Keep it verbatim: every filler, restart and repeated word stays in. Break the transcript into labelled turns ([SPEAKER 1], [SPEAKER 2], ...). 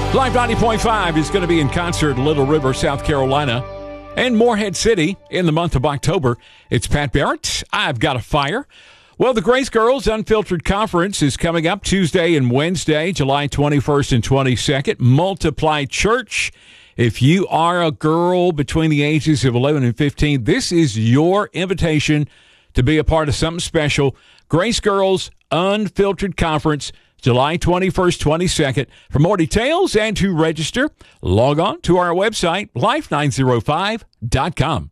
[SPEAKER 1] Live ninety point five is going to be in concert in Little River, South Carolina, and Morehead City in the month of October. It's Pat Barrett. I've got a fire. Well, the Grace Girls Unfiltered Conference is coming up Tuesday and Wednesday, July twenty-first and twenty-second. Multiply Church. If you are a girl between the ages of eleven and fifteen, this is your invitation to be a part of something special. Grace Girls Unfiltered Conference, July twenty-first, twenty-second. For more details and to register, log on to our website, life nine oh five dot com.